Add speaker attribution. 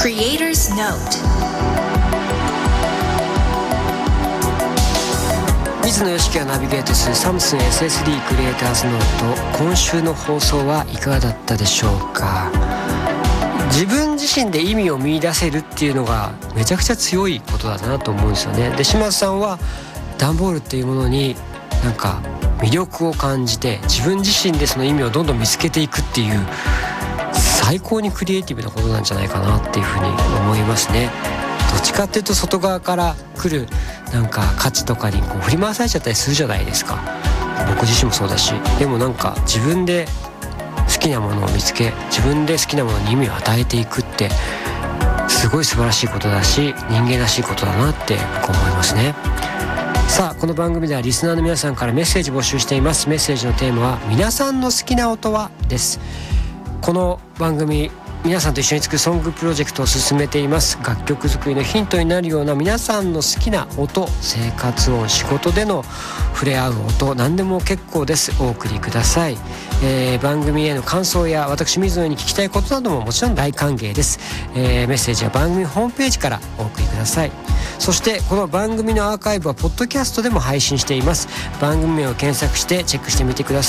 Speaker 1: Creator's Note。
Speaker 2: 水野良樹がナビゲートするサムスン SSD クリエイターズノート、今週の放送はいかがだったでしょうか。自分自身で意味を見出せるっていうのがめちゃくちゃ強いことだなと思うんですよね。で、島津さんは段ボールっていうものになんか魅力を感じて、自分自身でその意味をどんどん見つけていくっていう最高にクリエイティブなことなんじゃないかなっていうふうに思いますね。どっちかっていうと外側から来るなんか価値とかにこう振り回されちゃったりするじゃないですか。僕自身もそうだし、でもなんか自分で好きなものを見つけ、自分で好きなものに意味を与えていくってすごい素晴らしいことだし、人間らしいことだなって僕は思いますね。さあ、この番組ではリスナーの皆さんからメッセージ募集しています。メッセージのテーマは皆さんの好きな音はです。この番組皆さんと一緒に作るソングプロジェクトを進めています。楽曲作りのヒントになるような皆さんの好きな音、生活音、仕事での触れ合う音、何でも結構です。お送りください。番組への感想や私水野に聞きたいことなどももちろん大歓迎です。メッセージは番組ホームページからお送りください。そしてこの番組のアーカイブはポッドキャストでも配信しています。番組名を検索してチェックしてみてください。